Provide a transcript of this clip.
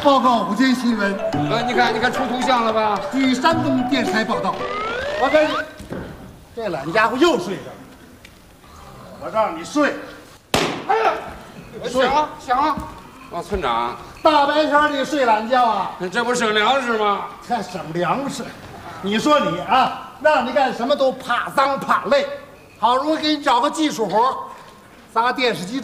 报告午间新闻。 你看出图像了吧？ 据山东电视台报道，我跟你，这懒家伙又睡着了。我让你睡。哎呀， 想啊！村长， 大白天你睡懒觉啊？ 这不省粮食吗？ 还省粮食？你说你啊，让你干什么都怕脏怕累，好容易给你找个技术活，砸电视机